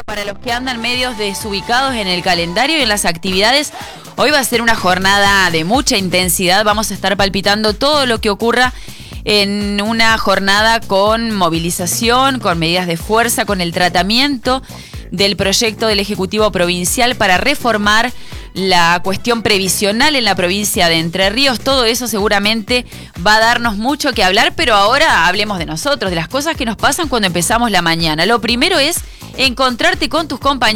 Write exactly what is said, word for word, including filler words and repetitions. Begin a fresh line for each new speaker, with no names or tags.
Para los que andan medios desubicados en el calendario y en las actividades, hoy va a ser una jornada de mucha intensidad. Vamos a estar palpitando todo lo que ocurra en una jornada con movilización, con medidas de fuerza, con el tratamiento del proyecto del Ejecutivo Provincial para reformar la cuestión previsional en la provincia de Entre Ríos. Todo eso seguramente va a darnos mucho que hablar, pero ahora hablemos de nosotros, de las cosas que nos pasan cuando empezamos la mañana. Lo primero es encontrarte con tus compañeros